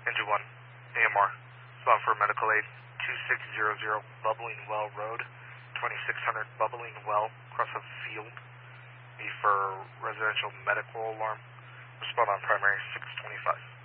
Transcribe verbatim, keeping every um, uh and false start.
Engine one, A M R. Spawn for medical aid, two six zero zero Bubbling Well Road, twenty-six hundred Bubbling Well, across a field. Need for residential medical alarm. Respond on primary six twenty-five.